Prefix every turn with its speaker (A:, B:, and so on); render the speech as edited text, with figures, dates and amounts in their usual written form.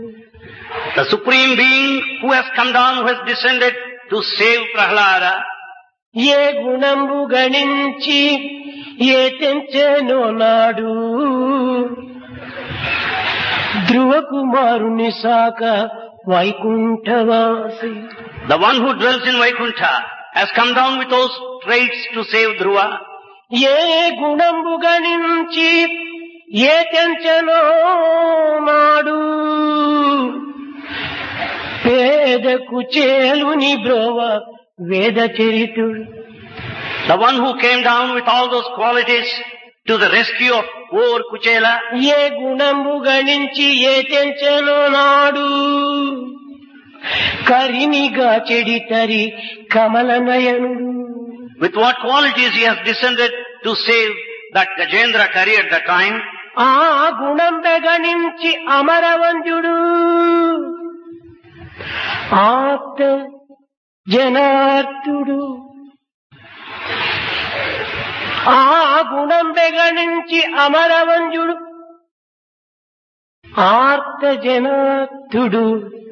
A: The Supreme Being who has come down, who has descended to save Prahlada,
B: ఏ గుణంబు గణించి ఏ తెంచెనో నాడు ధ్రువ కుమారుని సాక వైకుంఠవాసి.
A: the one who dwells in Vaikuntha, has come down with those traits to save Dhruva.
B: ఏ గుణంబు గణించి ఏ తెంచెనో నాడు పేద కుచేలుని బ్రోవ వేద చరితుడు.
A: The one who came down with all those qualities to the rescue of poor Kuchela.
B: ఏ గుణంబు గణించి ఏ తెంచెనో నాడు కరినిగా చెడితరి కమల నయనుడు.
A: With what qualities he has descended to save that Gajendra Kari at the time.
B: ఆ గుణంబె గణించి అమరవంద్యుడు ఆప్త జనార్తుడు. ఆ గుణంబె గణించి అమరవంద్యుడు ఆర్త జనార్తుడు.